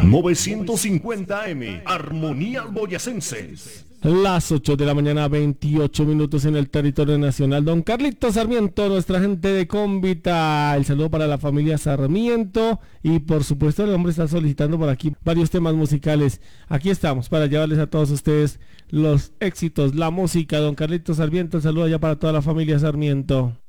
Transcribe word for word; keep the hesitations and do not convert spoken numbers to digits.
novecientos cincuenta A M, Armonía Boyacenses. Las ocho de la mañana, veintiocho minutos en el territorio nacional. Don Carlitos Sarmiento, nuestra gente de Cómbita. El saludo para la familia Sarmiento. Y por supuesto el hombre está solicitando por aquí varios temas musicales. Aquí estamos para llevarles a todos ustedes los éxitos, la música. Don Carlitos Sarmiento, el saludo allá para toda la familia Sarmiento.